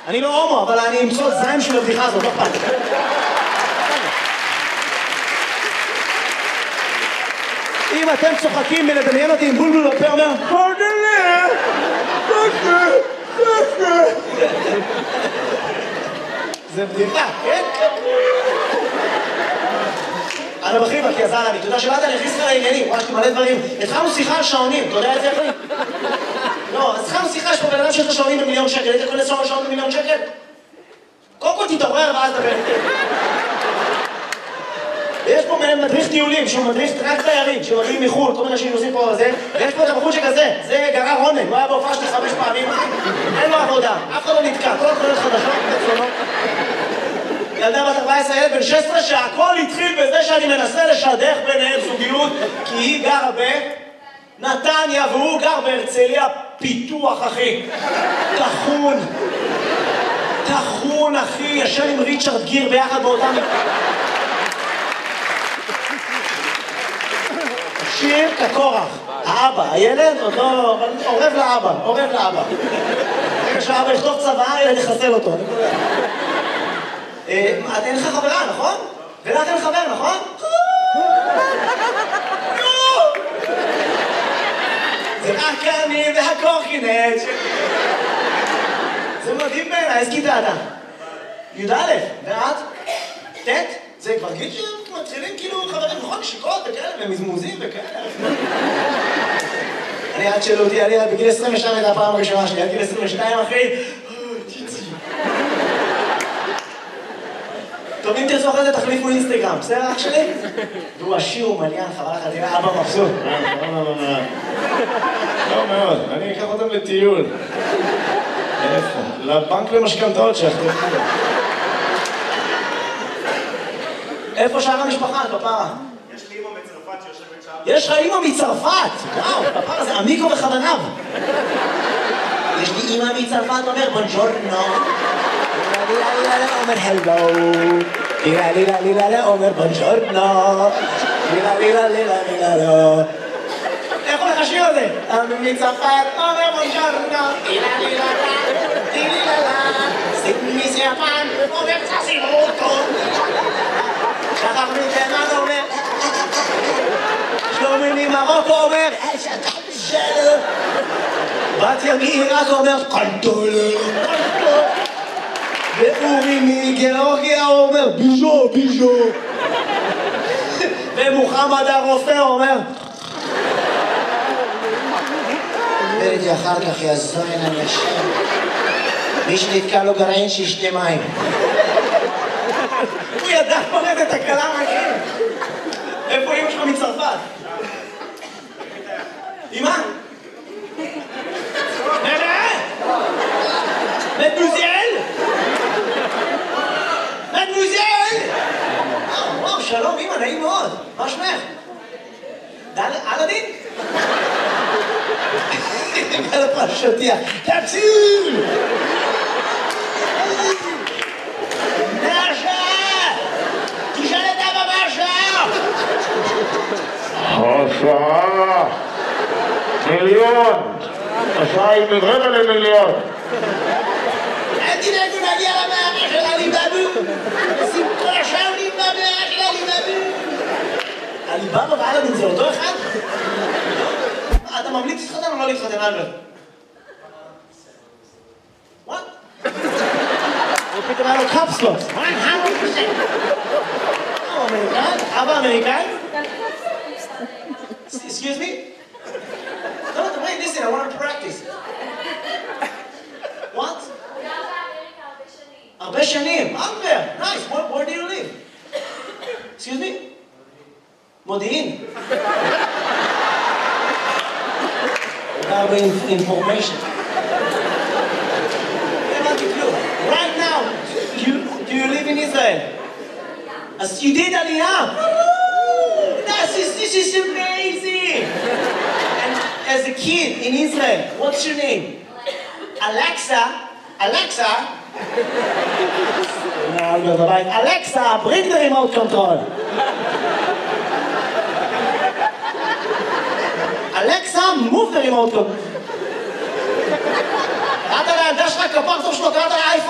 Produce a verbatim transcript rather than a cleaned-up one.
אני לא הומו, אבל אני אמצוא זין של הבדיחה הזאת, לא פעם. אם אתם צוחקים מלדמיין אותי עם בולבול בפה, אומר, פרדלה, פרדלה, פרדלה. זה בדיחה, כן? אני בכיר כי עזר לי, אתה יודע שבאת אני הכניס לך לעניינים, ממש מלא דברים. התחלנו שיחה על שעונים, אתה יודע את זה איך לי? לא, אז התחלנו שיחה, יש פה בן אדם שיש לו שעונים במיליון שקל, היית יכול לסוע שעונים במיליון שקל? קודם כל תתעורר ואז דבר. ויש פה מדריך טיולים, שהוא מדריך רק תיירים, שמגיעים מחו"ל, כל מיני אנשים נוסעים פה וזה, ויש פה את הבחור שכזה, זה גרר רונן, הוא היה בהופעה שלי חמש פעמים, אין לו עבודה, אף אחד לא נתקע, כל התחולות חדשות, תצונות. ילדה בת ארבע עשרה, ילד בן שש עשרה, שהכל התחיל בזה שאני מנסה לשדך ביניהם זוגיות, כי היא גרה בנתניה והוא גר בהרצליה פיתוח, אחי. תחון. תחון, אחי, ישן עם ריצ'רד גיר ביחד באותם... שיר כקורח. האבא, הילד עוד לא... עורב לאבא, עורב לאבא. רגע שהאבא יכתוב צבא, ילד יחסל אותו. אין לך חברה, נכון? ולך אין חבר, נכון? זה רק אני והקורקינט. זה מדהים בעיניי, איזה כיתה אתה? י"א, ואת? ט'? זה כבר גיל שמתחילים כאילו חברים, נכון? נשיקות וכאלה, ומזמוזים וכאלה. אני עד שאלו אותי, אני בגיל עשרים ושתיים הייתה הפעם הראשונה שלי, עד גיל עשרים ושתיים אחי. טוב, אם תרצו אחרי זה תחליפו אינסטגרם, בסדר אח שלי? והוא עשיר ומליין, חבל לך, תראה, אבא מבסוט. לא מאוד, אני אקח אותם לטיול. איפה? לבנק למשכנתאות שאחרי. איפה שאר המשפחה, כפרה? יש לי אמא מצרפת שיושבת שם. יש לך אמא מצרפת! וואו, כפרה זה עמיקו בכוונב. יש לי אמא מצרפת, אומר בונג'ורנו. אומר הלו. לילה לילה לילה אומר בונג'ורנו. לילה לילה לילה לילה לא. איך הולך השיר הזה? אמא מצרפת, אומר בונג'ורנו. לילה לילה לילה לילה. סימי סיאפן, אומר צסימוטו. שחר מתימן אומר, שלומי ממרוקו אומר, שלום. בת ימיר רק אומר, קנטולה, קנטולה. ואורי מגיאורגיה אומר, ביז'ו, ביז'ו. ומוחמד הרופא אומר, וראיתי אחר כך יזוין אנשים. מי שנתקע לו גרעין שישתה מים. הוא ידע פורט את הקלה מהכם. איפה אמא שלך מצרפת? אמא? נראה? מדמוזל? מדמוזל? וואו, שלום אמא, נעים מאוד. מה שמך? אלאדין? על הפרשותיה. תציל! השעה מיליון, השעה היא מרבע למיליון. אל תדאגו נגיע למאה של עליבאבו. שים כל השעונים במאה של עליבאבו. עליבאבו ואלאדין זה אותו אחד? אתה ממליץ להתחתן או לא להתחתן, אלברט? וואט? הוא פתאום היה לו קפסלוט. אמריקאי? אבא אמריקאי? Excuse me? No, no, wait, listen, I want to practice. What? הרבה שנים. הרבה. Nice. Where, where do you live? Excuse me? מודיעין. הרבה information. Right now, you, do you live in Israel? As you did Aliyah. This is, this is amazing! And as a kid in Israel, what's your name? Alexa. Alexa? Alexa, bring the remote control. Alexa, move the remote control. קראת לילדה שלך כפר טוב שלו, קראת לאייפון.